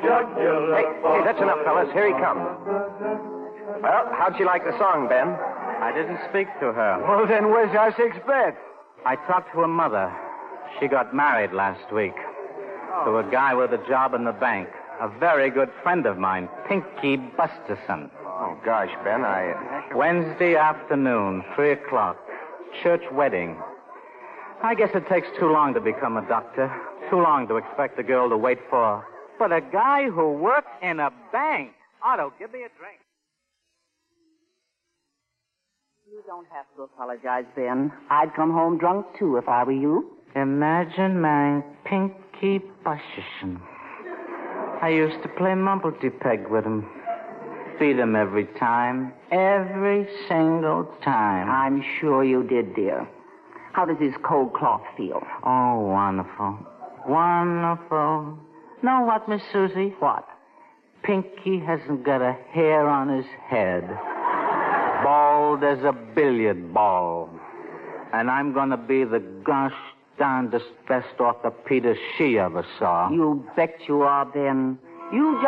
Hey, that's enough, fellas. Here he comes. Well, how'd you like the song, Ben? I didn't speak to her. Well, then where's our 6 bet? I talked to her mother. She got married last week to a guy with a job in the bank. A very good friend of mine, Pinky Busterson. Oh, gosh, Ben, Wednesday afternoon, 3 o'clock. Church wedding. I guess it takes too long to become a doctor. Too long to expect a girl to wait for. But a guy who works in a bank. Otto, give me a drink. You don't have to apologize, Ben. I'd come home drunk, too, if I were you. Imagine marrying Pinky Busterson. I used to play mumblety-peg with him. Beat him every time. Every single time. I'm sure you did, dear. How does his cold cloth feel? Oh, wonderful. Wonderful. Know what, Miss Susie? What? Pinky hasn't got a hair on his head. Bald as a billiard ball. And I'm going to be the gosh darndest best orthopedist she ever saw. You bet you are, Ben. You just